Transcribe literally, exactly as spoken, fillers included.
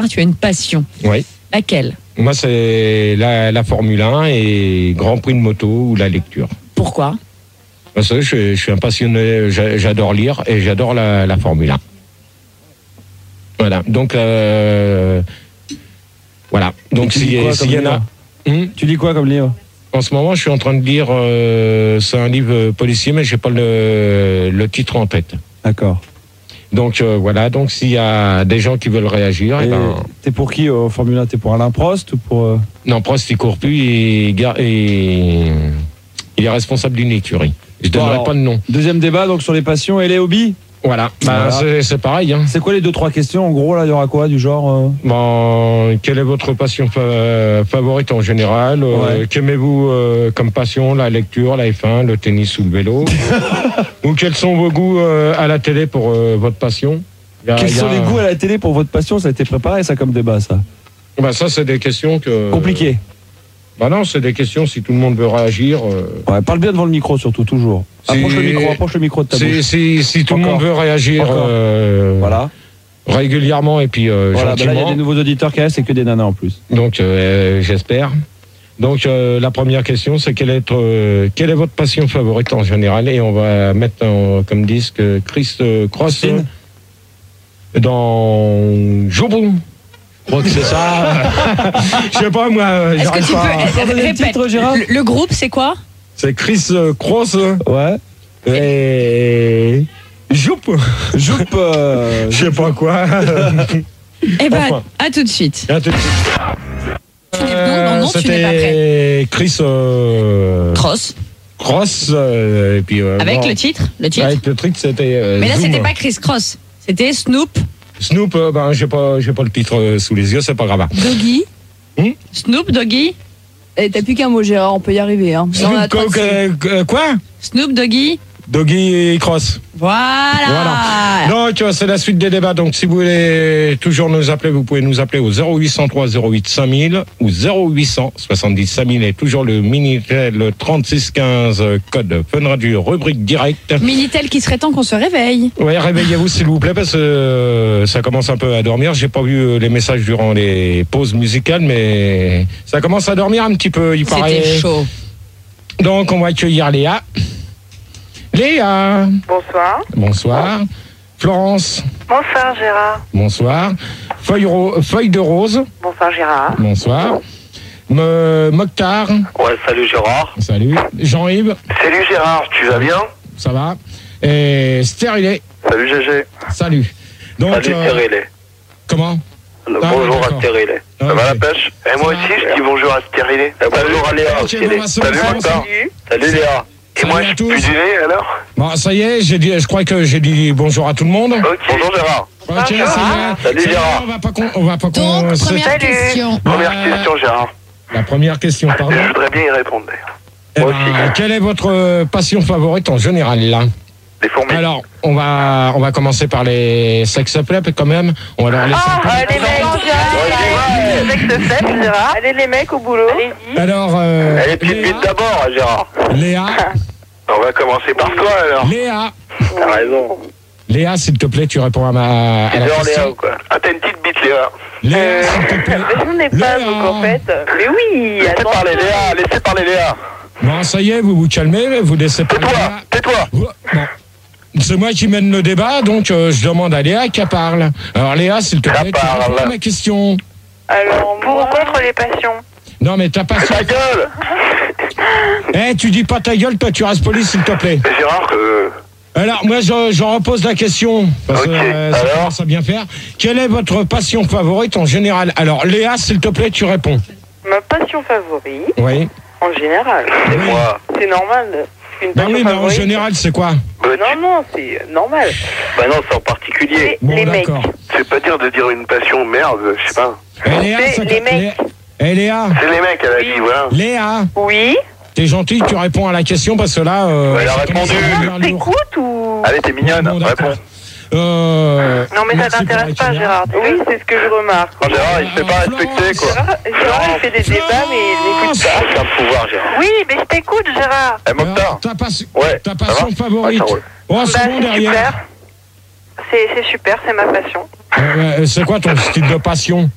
tu as une passion. Oui. Laquelle? Moi, c'est la, la Formule un et Grand Prix de moto ou la lecture. Pourquoi? Parce que je, je suis un passionné, j'adore lire et j'adore la, la Formule un. Voilà, donc... Euh, voilà, donc s'il si, si y en a... Hum tu lis quoi comme livre? En ce moment, je suis en train de lire... Euh, c'est un livre policier, mais je n'ai pas le, le titre en tête. D'accord. Donc euh, voilà, donc s'il y a des gens qui veulent réagir, et et ben... T'es pour qui au Formule un? T'es pour Alain Prost ou pour... Euh... Non, Prost, il court plus et, et il est responsable d'une écurie. Je ne donnerai alors, pas de nom. Deuxième débat, donc sur les passions et les hobbies. Voilà, bah, voilà. C'est pareil. Hein. C'est quoi les deux, trois questions? En gros, là, il y aura quoi du genre euh... bon, quelle est votre passion fa favorite en général? ouais. euh, Qu'aimez-vous euh, comme passion? La lecture, la F un, le tennis ou le vélo? Ou quels sont vos goûts euh, à la télé pour euh, votre passion? a, Quels sont a... les goûts à la télé pour votre passion? Ça a été préparé, ça, comme débat, ça? Bah, ça, c'est des questions que... Compliquées. Bah non, c'est des questions si tout le monde veut réagir. Euh... Ouais, parle bien devant le micro surtout, toujours. Si... Approche le micro, approche le micro de ta bouche. Si, si tout Encore. le monde veut réagir euh, voilà. régulièrement et puis euh, voilà, gentiment. Bah là, il y a des nouveaux auditeurs qui restent et que des nanas en plus. Donc, euh, j'espère. Donc, euh, la première question, c'est quelle est, euh, quelle est votre passion favorite en général? Et on va mettre en, comme disque Chris Cross dans Joboum. Je crois que c'est ça. Je sais pas, moi, j'arrive pas. Est-ce que tu peux répète, titre, Gérard le, le groupe, c'est quoi? C'est Chris Cross. Ouais. Et... Joup. Joup. Euh... Je sais pas quoi. Eh ben, enfin. à tout de suite. À tout de suite. Tu n'es euh, non, non, tu n'es pas prêt. Chris euh... Cross. Cross. Euh, et puis, euh, avec bon. le titre, le titre. Avec le titre, c'était. Euh, Mais là, Zoom. c'était pas Chris Cross. C'était Snoop. Snoop, euh, ben, j'ai pas, j'ai pas le titre euh, sous les yeux, c'est pas grave. Doggy. Hmm? Snoop Doggy. Eh, t'as plus qu'un mot, Gérard, on peut y arriver. Hein. Snoop, co co quoi? Snoop Doggy. Doggy Cross. Voilà. voilà. Donc, c'est la suite des débats. Donc, si vous voulez toujours nous appeler, vous pouvez nous appeler au zéro huit cent trois zéro huit cinq mille ou zéro huit cent soixante-dix cinq mille et toujours le Minitel trente-six quinze, code Fun Radio, rubrique direct. Minitel qui serait temps qu'on se réveille. Oui, réveillez-vous s'il vous plaît parce que euh, ça commence un peu à dormir. J'ai pas vu les messages durant les pauses musicales, mais ça commence à dormir un petit peu, il paraît. C'était chaud. Donc, on va accueillir Léa. Léa. Bonsoir. Bonsoir. Florence. Bonsoir Gérard. Bonsoir. Feuille, Feuille de rose. Bonsoir Gérard. Bonsoir. Me Mokhtar. Ouais, salut Gérard. Salut. Jean-Yves. Salut Gérard, tu vas bien? Ça va. Et Stérilé. Salut G G. Salut. Donc, salut euh, Stérilé. Comment? Ah, bonjour à Stérilé. Ça okay. va la pêche? Et moi aussi je dis bonjour à Stérilé. Et bonjour à Léa aussi. Salut Mokhtar. Salut Léa. Et moi, je puis dîner alors? Bon, ça y est, j'ai dit, je crois que j'ai dit bonjour à tout le monde. Ok. Bonjour Gérard. Ok, ça y est. Salut Gérard. On va pas con, on va pas Donc, con, première question. Première euh, question, Gérard. La première question, pardon. Je voudrais bien y répondre d'ailleurs. Eh moi ben, aussi. Quelle est votre passion favorite en général là? Les fourmis. Alors, on va, on va commencer par les sex play quand même. On va leur laisser. Ah, allez les mecs, Gérard. Gérard. Allez les mecs au boulot. Alors, euh, allez petite bite d'abord, Gérard. Léa. On va commencer par toi alors. Léa. T'as raison. Léa, s'il te plaît, tu réponds à ma. À la genre question. Léa ou quoi? Ah, t'as une petite bite, Léa. Léa, euh, s'il te plaît. Je n'ai pas, donc en fait. Mais oui. Laissez parler Léa, laissez parler Léa. Bon, ça y est, vous vous calmez, vous laissez parler. Tais-toi, tais-toi. Bon. C'est moi qui mène le débat, donc euh, je demande à Léa qu'elle parle. Alors Léa, s'il te plaît, tu réponds à ma question. Alors, pour ou contre les passions? Non, mais ta passion. Ta gueule. Eh, hey, tu dis pas ta gueule, toi, tu restes poli, s'il te plaît. Mais Gérard, euh... Alors, moi, je, je repose la question. Parce okay. que euh, ça commence à bien faire. Quelle est votre passion favorite en général? Alors, Léa, s'il te plaît, tu réponds. Ma passion favorite? Oui. En général. C'est oui. moi. C'est normal. Une bah oui, mais favorite. en général, c'est quoi? Bah, non, non, c'est normal. Bah non, c'est en particulier. Bon, les mecs. C'est pas dire de dire une passion, merde, je sais pas. Eh, Léa, c'est les mecs. Eh, Léa. C'est les mecs, elle a oui. dit, voilà. Léa. Oui. T'es gentil, tu réponds à la question parce que là... Euh, ouais, elle a répondu. T'écoutes ou... Allez, t'es mignonne, bon, réponds. Euh, non mais ça t'intéresse pas Gérard. Oui c'est ce que je remarque. Oh, Gérard il se fait pas respecter quoi. Gérard, Gérard il fait des Florence. débats mais il n'écoute pas. C'est un pouvoir Gérard. Oui mais je t'écoute Gérard. Eh Mokhtar. Ta, pas ouais, ta passion favorite. Ouais, oh, bah, c'est bon derrière. C'est super, c'est ma passion. Euh, c'est quoi ton style de passion?